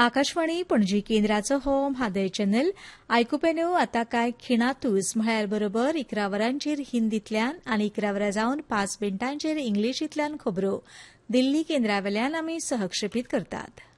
आकाशवाणी पणजी केंद्राचो हो म्हादय चॅनल आयकुपेनो आता कांय खिणातूच म्हळ्यार बरोबर 11 वरांचेर हिंदीतल्यान आनी 11 वरां जावन 5 मिनटांचेर इंग्लिशींतल्यान खबरो दिल्ली केंद्रावेल्यान आमी सहक्षेपीत करतात.